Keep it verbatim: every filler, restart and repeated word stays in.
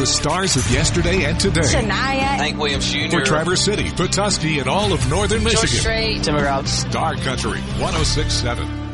the stars of yesterday and today. Shania. Hank Williams Junior For Traverse City, Petoskey, and all of northern Michigan. George Strait. Tim McGraw. Star Country one oh six point seven.